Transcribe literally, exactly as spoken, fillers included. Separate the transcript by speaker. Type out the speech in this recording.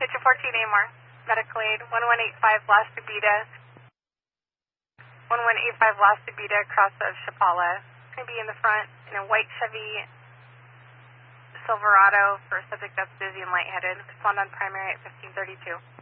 Speaker 1: Kitchen fourteen Amar, medical aid, one one eight five Las Subida, one one eight five Las Subida, cross of Chapala. Going to be in the front in a white Chevy Silverado for a subject that's dizzy and lightheaded. Respond on primary at fifteen thirty-two.